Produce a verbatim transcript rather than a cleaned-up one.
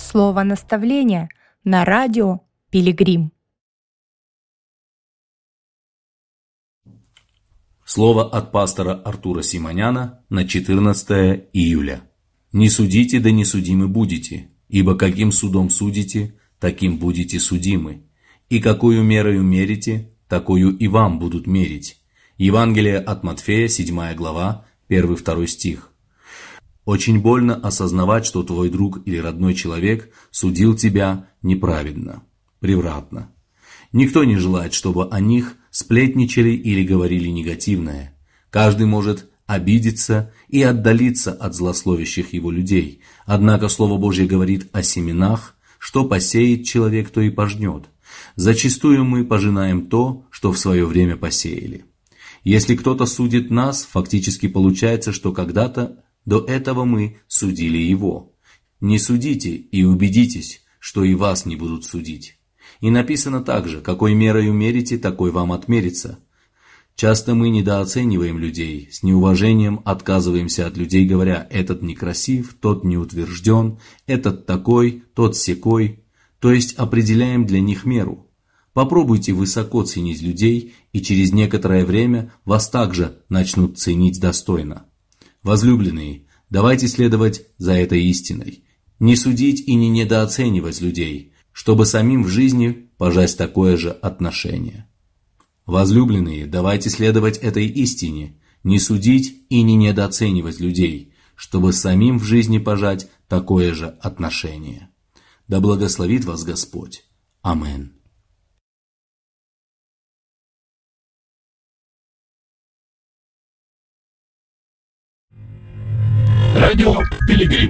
Слово наставления на радио Пилигрим. Слово от пастора Артура Симоняна на четырнадцатое июля. «Не судите, да не судимы будете, ибо каким судом судите, таким будете судимы, и какую мерою мерите, такую и вам будут мерить». Евангелие от Матфея, седьмая глава, первый-второй стих. Очень больно осознавать, что твой друг или родной человек судил тебя неправедно, превратно. Никто не желает, чтобы о них сплетничали или говорили негативное. Каждый может обидеться и отдалиться от злословящих его людей. Однако Слово Божье говорит о семенах, что посеет человек, то и пожнет. Зачастую мы пожинаем то, что в свое время посеяли. Если кто-то судит нас, фактически получается, что когда-то до этого мы судили его. Не судите и убедитесь, что и вас не будут судить. И написано также: какой мерою мерите, такой вам отмерится. Часто мы недооцениваем людей, с неуважением отказываемся от людей, говоря: этот некрасив, тот не утвержден, этот такой, тот сякой, то есть определяем для них меру. Попробуйте высоко ценить людей, и через некоторое время вас также начнут ценить достойно. Возлюбленные, давайте следовать за этой истиной. Не судить и не недооценивать людей, чтобы самим в жизни пожать такое же отношение. Возлюбленные, давайте следовать этой истине, не судить и не недооценивать людей, чтобы самим в жизни пожать такое же отношение. Да благословит вас Господь. Аминь. Радио Пилигрим.